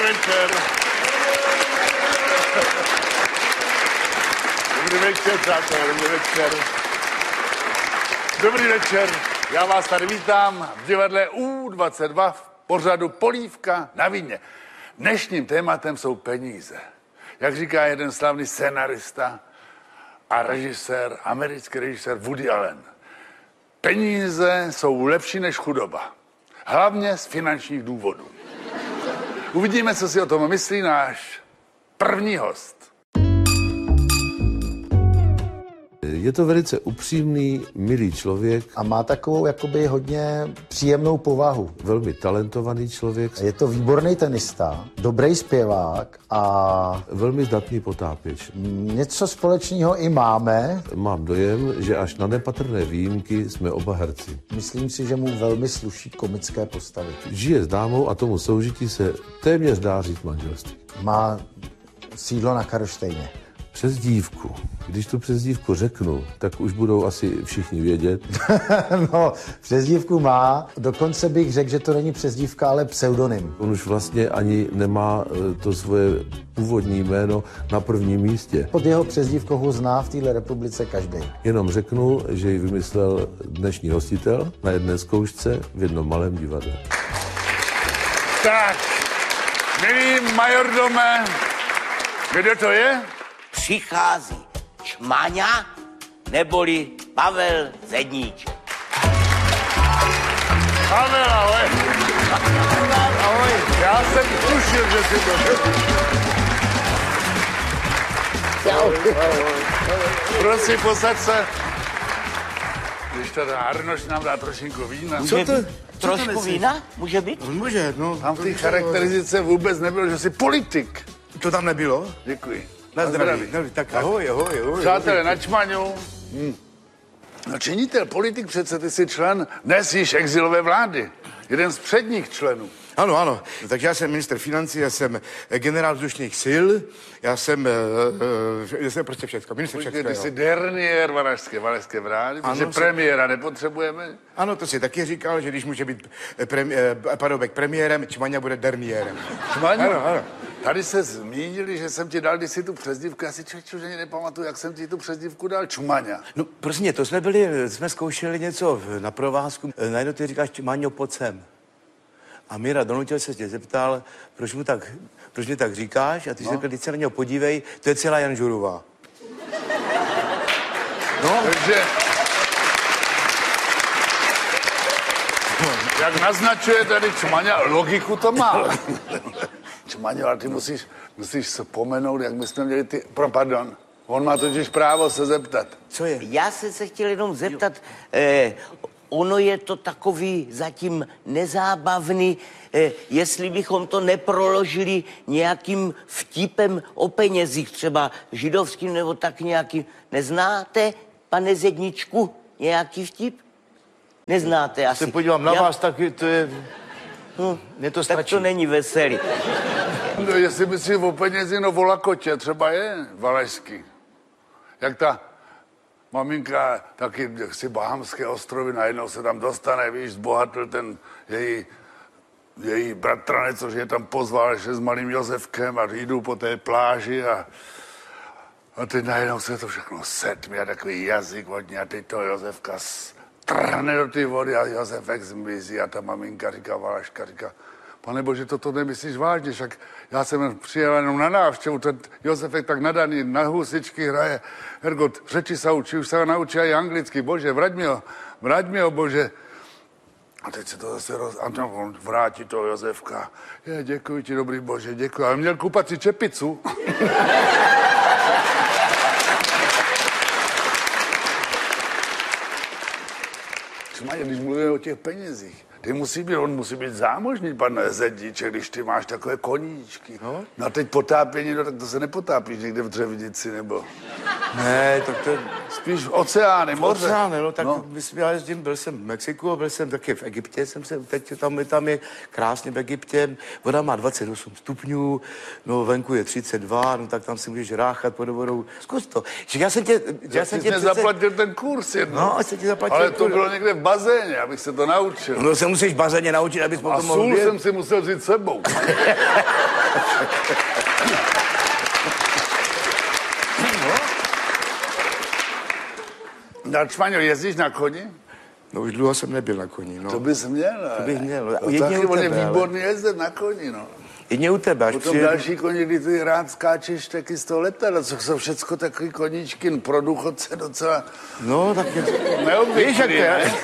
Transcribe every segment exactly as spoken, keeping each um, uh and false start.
večer. Dobrý večer, přátelé, dobrý večer. Dobrý večer, já vás tady vítám v divadle U dvacet dva v pořadu Polívka na víně. Dnešním tématem jsou peníze. Jak říká jeden slavný scenarista a režisér, americký režisér Woody Allen. Peníze jsou lepší než chudoba. Hlavně z finančních důvodů. Uvidíme, co si o tom myslí náš první host. Je to velice upřímný, milý člověk. A má takovou jakoby hodně příjemnou povahu. Velmi talentovaný člověk. Je to výborný tenista, dobrý zpěvák a... velmi zdatný potápěč. Něco společného i máme. Mám dojem, že až na nepatrné výjimky jsme oba herci. Myslím si, že mu velmi sluší komické postavy. Žije s dámou a tomu soužití se téměř dá říct manželství. Má sídlo na Karlštejně. Přezdívku. Když tu přezdívku řeknu, tak už budou asi všichni vědět. No, přezdívku má. Dokonce bych řekl, že to není přezdívka, ale pseudonym. On už vlastně ani nemá to svoje původní jméno na prvním místě. Pod jeho přezdívkou ho zná v téhle republice každý. Jenom řeknu, že ji vymyslel dnešní hostitel na jedné zkoušce v jednom malém divadle. Tak, milý majordome, kde to je? Přichází Čmaňa neboli Pavel Zedníček. Pavel, ahoj. Ahoj. Já jsem tušil, že si to ahoj. Prosím, posaď se. Když teda Arnoš nám dá trošinku vína. Co to? Trošku vína? Může být? Může, no. Tam v té charakterizice vůbec nebylo, že jsi politik. To tam nebylo? Děkuji. Na zdraví. No, tak ahoj, ahoj, ahoj. Přátelé, na Čmaňu. Hm. No činitel, politik přece, ty jsi člen dnes již exilové vlády. Jeden z předních členů. Ano, ano. Takže já jsem ministr financí, já jsem generál vzdušných sil, já jsem, uh, já jsem prostě všechno. Ministr Počkej, všechno, ty jsi derniér Valašské, Valašské vlády, protože Ano, premiéra nepotřebujeme. Ano, to si taky říkal, že když může být premi, Paroubek premiérem, Čmaňa bude derniérem. Čmaňu? Ano, ano. Tady se zmínili, že jsem ti dal kdysi tu přezdívku. Já si člověk, že nepamatuju, jak jsem ti tu přezdívku dal. Čmaňa. No, prostě to jsme byli, jsme zkoušeli něco na provázku. Najednou ty říkáš, Čmaňo, pojď sem. A Míra donutil se tě zeptal, proč mu tak, proč mi tak říkáš? A ty no. jsi řekl, teď se na něho podívej, to je celá Jan Žurová. No. Takže... Jak naznačuje tady Čmaňa, logiku to má. Čmaňo, ale ty musíš, musíš se pomenout, jak my jsme měli ty... Pro, pardon, on má totiž právo se zeptat. Co je? Já jsem se chtěl jenom zeptat, eh, ono je to takový zatím nezábavný, eh, jestli bychom to neproložili nějakým vtipem o penězích, třeba židovským nebo tak nějakým. Neznáte, pane Zedničku, nějaký vtip? Neznáte asi. Se podívám na Já... vás, tak to je... Hm, mě to tak stačí. to není veselý. No, jestli myslíš o penězi, no o lakotě třeba je valašský. Jak ta maminka, taky si Bahamské ostrovy, najednou se tam dostane, víš, zbohatl ten její, její bratranec, což je tam pozval ještě s malým Josefkem a jdu po té pláži a, a teď najednou se to všechno setmě a takový jazyk vodní a teď to Josefka trhne do té vody a Josefek zmizí a ta maminka říká, Valaška říká, pane bože, toto nemyslíš vážně, však já jsem přijel jenom na návštěvu, ten Josefek tak nadaný, na husičky hraje, Hergot, řeči se učí, už se naučí i anglicky, bože, vrať mi ho, vrať mi ho, bože. A teď se to zase roz... A no, on vrátí toho Josefka. Je, děkuji ti, dobrý bože, děkuji, ale měl kupat si čepicu. Čmaně, když mluvíme o těch penězích, ty musí být, on musí být zámožný, pan Zedníček, když ty máš takové koníčky. No, no a teď potápění, no tak to se nepotápíš někde v Dřevnici, nebo... Ne, tak to... Spíš oceány, moře. Oceány, no tak no. Myslím, já jezdím, byl jsem v Mexiku, byl jsem taky v Egyptě, jsem se, teď tam, tam je krásně v Egyptě, voda má dvacet osm stupňů, no venku je třicet dva, no tak tam si můžeš ráchat pod vodou, zkus to. Že já jsem tě... Já, já jsem tě přece... zaplatil ten kurz jedno. No, jsem ti zaplatil ale to kurz. bylo někde v bazéně, abych se to naučil. No se musíš v bazéně naučit, abys potom A mohl sůl bět. jsem si musel vzít sebou. Na Čmaňo, jezdíš na koni? No už dlouho jsem nebyl na koni, no. To bys měl. To bych měl. No, Jedině taky u on je tebe, výborný jezdec na koni, no. Jedině u tebe, až Potom přijedu... další koni, kdy ty rád skáčeš taky z toho letadla, co jsou všecko takový koníčky pro důchodce docela No, tak je... neobvyklý, Víš, jak to je? ne?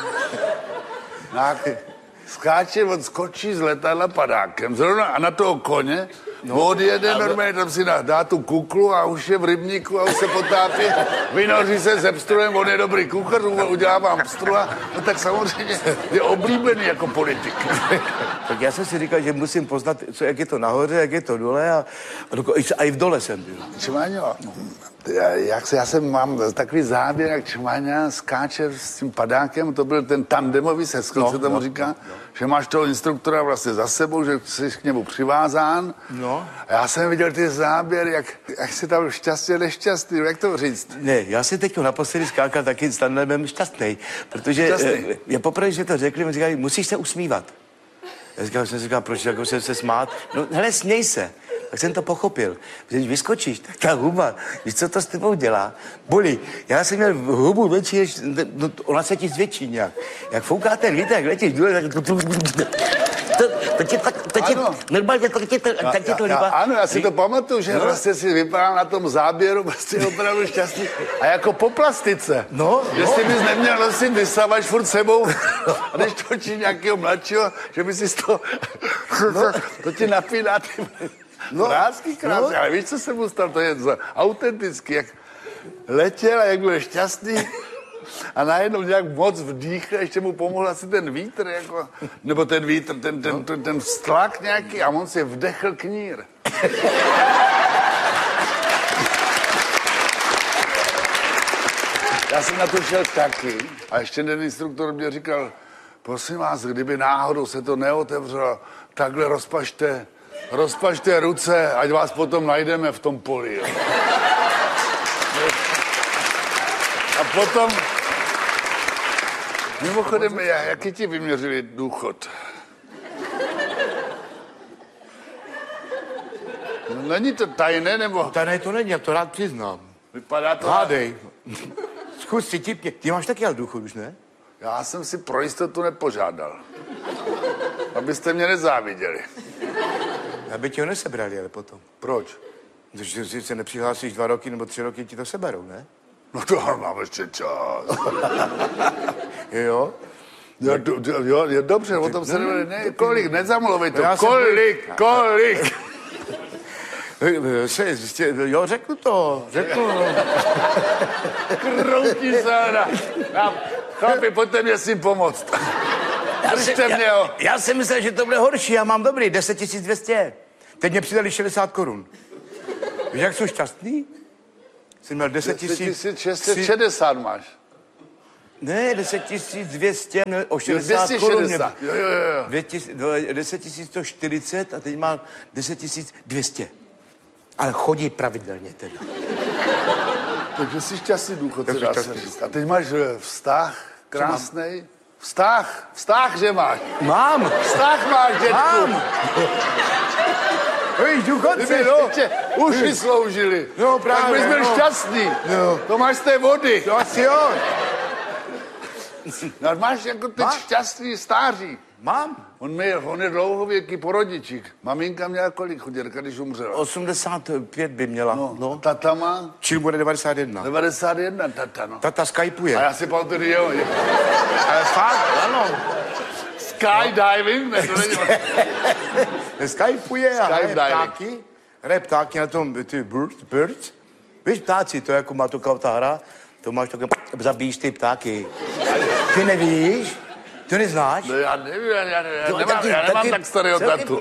Tak skáče, on skočí z letadla padákem, zrovna a na toho koně, no, odjede normálně, tam si dá, dá tu kuklu a už je v rybníku a už se potápí, vynoří se se pstruhem, on je dobrý kuchař, udělá vám pstru a no tak samozřejmě je oblíbený jako politik. Tak já jsem si říkal, že musím poznat, co, jak je to nahoře, jak je to dole a, a, doko, a i v dole jsem byl. Čmaňo, já, jak se, já jsem mám takový záběr, jak Čmaňa skáče s tím padákem, to byl ten tandemový seskok, No, se tomu no, říká, no. Že máš toho instruktora vlastně za sebou, že jsi k němu přivázán. No. A já jsem viděl ty záběry, jak, jak jsi tam šťastně nešťastný, jak to říct? Ne, já jsem teď naposledy skákal taky s tandemem šťastný, protože Šťastný. eh, já poprvé, že to řekli, mi říkali, musíš se usmívat. Já říkal, jsem říkal, proč jako jsem se smát? No hele, směj se. Tak jsem to pochopil. Když vyskočíš, tak ta huba, víš, co to s tebou dělá? Bolí. Já jsem měl hubu větší, než, no, ona se ti zvětší nějak. Jak fouká ten vítr, jak letíš důle, tak... To, to ti tak, to ti, normálně to ti to, tak ti to líbá. Ano, já si to pamatuju, že No. vlastně si vypadal na tom záběru, prostě opravdu šťastný. A jako po plastice. No, Jestli bys neměl nosit vysavač furt sebou, a když točí nějakého mladšího, že by si to, no. to ti napíná ty no. vrásky krásně. No. Ale víš, co se mu stalo? To je za autenticky, jak letěl a jak byl šťastný. A najednou nějak moc vdýchl, ještě mu pomohl asi ten vítr, jako, nebo ten vítr, ten, ten, ten, ten vztlak nějaký a on si vdechl knír. Já jsem na to šel taky a ještě ten instruktor mě říkal, prosím vás, kdyby náhodou se to neotevřelo, takhle rozpažte, rozpažte ruce, ať vás potom najdeme v tom poli. Jo. A potom, mimochodem, jaký ti vyměřili důchod? No, není to tajné, nebo? Tajné to není, já to rád přiznám. Vypadá to... Hádej. Zkus si tipně. Ty máš taky ale důchod už, ne? Já jsem si pro jistotu nepožádal. Abyste mě nezáviděli. Aby ti ho nesebrali, ale potom. Proč? Když si se nepřihlásíš dva roky nebo tři roky, ti to seberou, ne? No to mám ještě čas. Jo? Jo, do, do, jo, jo dobře, o tom se ne, ne, kolik, nezamluvej to, Já jsem- kolik, kolik. Se, zjistě, jo, řeknu to, řeknu. Kroutí se na, na chlapi, pojďte mě s tím pomoct. Držte mě ho. Já, já jsem myslel, že to bude horší, já mám dobrý, deset tisíc dvě stě. Teď mě přidali šedesát korun. Víš, jak jsou šťastný? Jsem měl deset tisíc... šest set šedesát máš. Ne, deset tisíc dvě stě, ne, o Jo, šedesát dvě stě korun. šedesát. Jo, jo, jo. deset tisíc sto čtyřicet a teď mám deset tisíc dvě stě. Ale chodí pravidelně teda. Takže jsi šťastný důchodce, Já dá jsem se šťastný. říct. A teď máš eh, vztah krásnej. Vztah, vztah, že máš. Mám, Vztah máš, dětku. mám. Hej, důchodci, Kdyby no. ještě uši sloužili. No, právě, tak bys byl no. šťastný. No. To máš z té vody. To asi jo. No, máš jako teď Máš? šťastný stáří. Mám. On, je, on je dlouhověký porodičík. Maminka měla kolik chuděrka, když umřela? osmdesát pět by měla. No, No. tata má Čil bude devadesát jedna. devadesát jedna, tata, no. Tata skypuje. A já si pamatuju, jo, jo. Ale fakt, ano. Skydiving, ne, to není... Skypuje a hraje Skydiving. ptáky. Hraje ptáky na tom, ty birds, birds. Víš, ptáci, to je jako má to ta hra. To máš takové, zabíjíš ty ptáky. Ty nevíš? Ty neznáš? No já nevím, já, já, já, To nemám, taky- já nemám taky- tak starého celkem- tatu.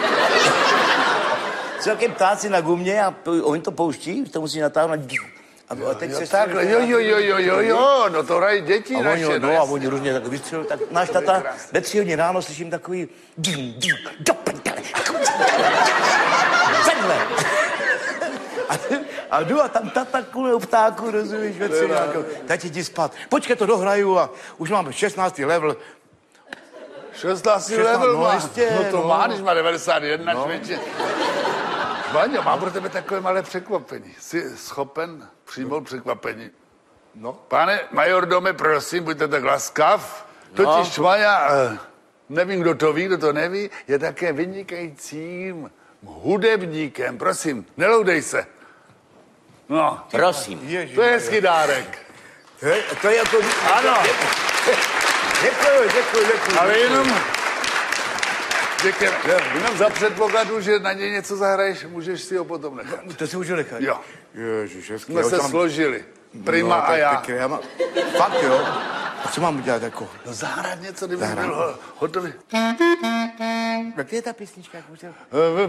Celkem ptáci na gumě a po- oni to pouští, to musí natáhnout. A, a teď Jo, se takhle, jo, jo, jo, jo, jo, jo, no to hrají děti A naše, oni, no, no, a jasně. oni různě tak vystřelují, tak náš To je tata krásné. ve tři hodiny ráno slyším takový ding, ding, do prdele. Takhle. A, a jdu a tam tata kule u ptáku, rozumíš, ve tři nějakou. Teď jdi spát. Počkej, to dohraju a už mám šestnáctý level. šestnáctý šestnáct, level no, má. jistě, No to no. má, když má devadesát jedna, No. člověče. Vaňo, mám pro tebe takové malé překvapení. Jsi schopen přijmout překvapení? No. Pane majordome, prosím, buďte tak laskav. Totiž No. Vaňa, eh, nevím, kdo to ví, kdo to neví, je také vynikajícím hudebníkem. Prosím, neloudej se. No, Prosím. Ježiš, to je hezký dárek. to je, to je jako... Ano, Děkuji, děkuji, děkuji. ale jenom... Děkujeme. Jenom za předpokladu, že na něj něco zahraješ, můžeš si ho potom nechat. To si můžu nechat? Jo. Ježiš, hezký. Jsme Jo, se tam- složili. Prima no, a tak já. pěkně, já mám... Fakt, jo? A co mám udělat jako? No zahrát něco, kdyby Zahrát. byl ho- hotový. Jak je ta písnička? Jak můžete... Eh,